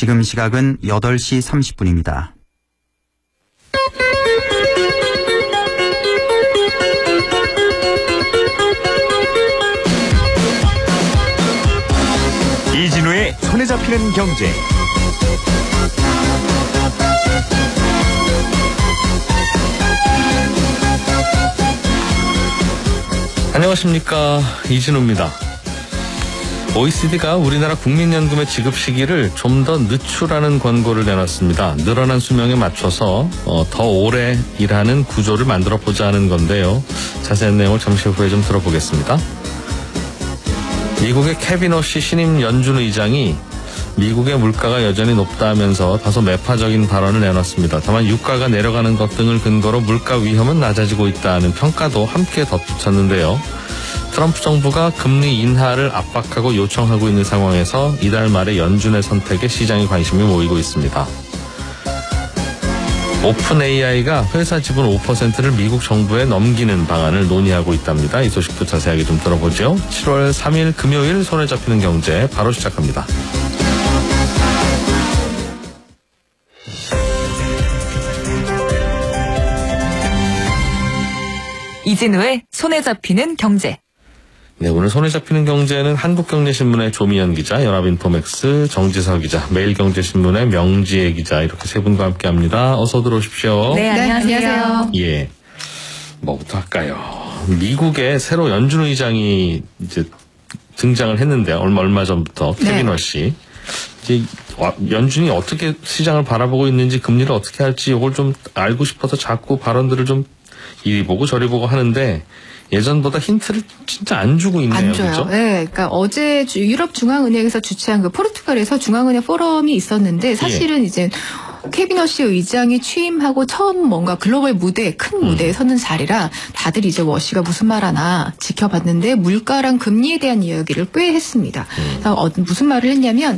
지금 시각은 8시 30분입니다. 이진우의 손에 잡히는 경제. 안녕하십니까, 이진우입니다. OECD가 우리나라 국민연금의 지급 시기를 좀 더 늦추라는 권고를 내놨습니다. 늘어난 수명에 맞춰서 더 오래 일하는 구조를 만들어 보자는 건데요. 자세한 내용을 잠시 후에 좀 들어보겠습니다. 미국의 케빈 허시 신임 연준 의장이 미국의 물가가 여전히 높다 하면서 다소 매파적인 발언을 내놨습니다. 다만 유가가 내려가는 것 등을 근거로 물가 위험은 낮아지고 있다는 평가도 함께 덧붙였는데요. 트럼프 정부가 금리 인하를 압박하고 요청하고 있는 상황에서 이달 말에 연준의 선택에 시장의 관심이 모이고 있습니다. 오픈 AI가 회사 지분 5%를 미국 정부에 넘기는 방안을 논의하고 있답니다. 이 소식도 자세하게 좀 들어보죠. 7월 3일 금요일 손에 잡히는 경제 바로 시작합니다. 이진우의 손에 잡히는 경제. 네, 오늘 손에 잡히는 경제는 한국경제신문의 조미연 기자, 연합인포맥스 정지석 기자, 매일경제신문의 명지혜 기자 이렇게 세 분과 함께합니다. 어서 들어오십시오. 네, 안녕하세요. 예, 뭐부터 할까요? 미국의 새로 연준 의장이 이제 등장을 했는데 얼마 전부터 케빈 허시. 이제 연준이 어떻게 시장을 바라보고 있는지, 금리를 어떻게 할지 이걸 좀 알고 싶어서 자꾸 발언들을 좀 이리 보고 저리 보고 하는데 예전보다 힌트를 진짜 안 주고 있네요. 안 줘요. 그렇죠? 네, 그러니까 어제 유럽 중앙은행에서 주최한 그 포르투갈에서 중앙은행 포럼이 있었는데 사실은 이제 케빈 허시 의장이 취임하고 처음 뭔가 글로벌 무대, 큰 무대에 서는 자리라 다들 이제 워시가 무슨 말 하나 지켜봤는데 물가랑 금리에 대한 이야기를 꽤 했습니다. 그래서 무슨 말을 했냐면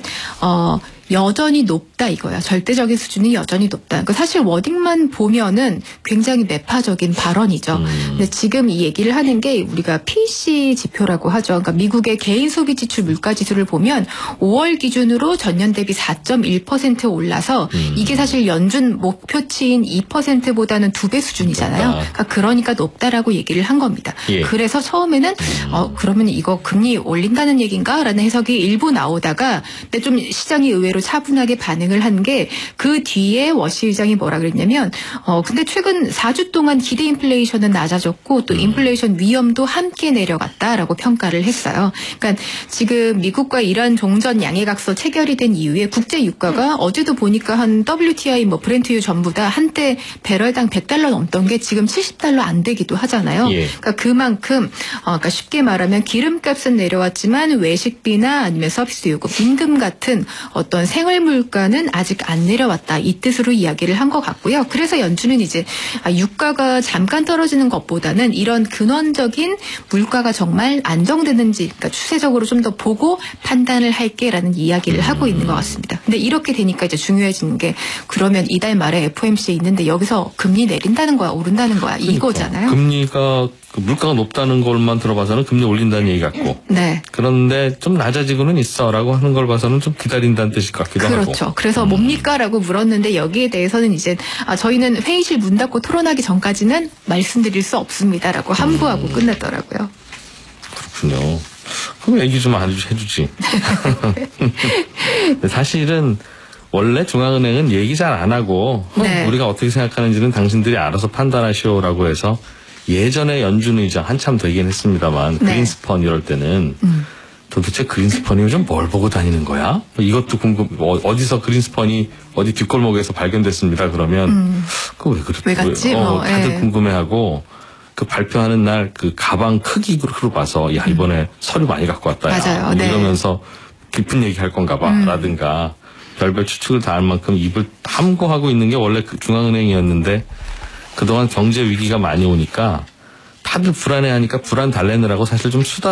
여전히 높다 이거야. 절대적인 수준이 여전히 높다. 그러니까 사실 워딩만 보면은 굉장히 매파적인 발언이죠. 근데 지금 이 얘기를 하는 게 우리가 PCE 지표라고 하죠. 그러니까 미국의 개인 소비 지출 물가 지수를 보면 5월 기준으로 전년 대비 4.1% 올라서 이게 사실 연준 목표치인 2%보다는 2배 수준이잖아요. 그러니까 높다라고 얘기를 한 겁니다. 예. 그래서 처음에는 그러면 이거 금리 올린다는 얘기인가라는 해석이 일부 나오다가 근데 좀 시장이 의외로 차분하게 반응을 한 게 그 뒤에 워시 의장이 뭐라 그랬냐면 근데 최근 4주 동안 기대 인플레이션은 낮아졌고 또 인플레이션 위험도 함께 내려갔다라고 평가를 했어요. 그러니까 지금 미국과 이란 종전 양해각서 체결이 된 이후에 국제 유가가 어제도 보니까 한 WTI 뭐 브렌트유 전부 다 한때 배럴당 $100 넘던 게 지금 $70 안 되기도 하잖아요. 예. 그러니까 그만큼 그러니까 쉽게 말하면 기름값은 내려왔지만 외식비나 아니면 서비스 요금, 임금 같은 어떤 생활 물가는 아직 안 내려왔다. 이 뜻으로 이야기를 한 것 같고요. 그래서 연준은 이제 유가가 잠깐 떨어지는 것보다는 이런 근원적인 물가가 정말 안정되는지 그러니까 추세적으로 좀 더 보고 판단을 할게라는 이야기를 하고 있는 것 같습니다. 근데 이렇게 되니까 이제 중요해지는 게 그러면 이달 말에 FOMC에 있는데 여기서 금리 내린다는 거야, 오른다는 거야 이거잖아요. 금리가 물가가 높다는 것만 들어봐서는 금리 올린다는 얘기 같고. 네. 그런데 좀 낮아지고는 있어라고 하는 걸 봐서는 좀 기다린다는 뜻일 것 같기도 하고. 그렇죠. 그래서 뭡니까라고 물었는데 여기에 대해서는 이제 저희는 회의실 문 닫고 토론하기 전까지는 말씀드릴 수 없습니다라고 함부하고 끝냈더라고요. 그렇군요. 그럼 얘기 좀 해주지. 사실은 원래 중앙은행은 얘기 잘 안 하고 네. 우리가 어떻게 생각하는지는 당신들이 알아서 판단하시오라고 해서 예전에 연준 의장 한참 되긴 했습니다만 네. 그린스펀 이럴 때는 도대체 그린스펀이 요즘 뭘 보고 다니는 거야? 이것도 궁금. 어디서 그린스펀이 어디 뒷골목에서 발견됐습니다. 그러면 그 왜 갔지? 다들 궁금해하고 그 발표하는 날 그 가방 크기로 봐서 야 이번에 서류 많이 갖고 왔다. 맞아요. 뭐 네. 이러면서 깊은 얘기 할 건가 봐라든가 별별 추측을 다 할 만큼 입을 함구하고 있는 게 원래 그 중앙은행이었는데 그동안 경제 위기가 많이 오니까 다들 불안해하니까 불안 달래느라고 사실 좀 수다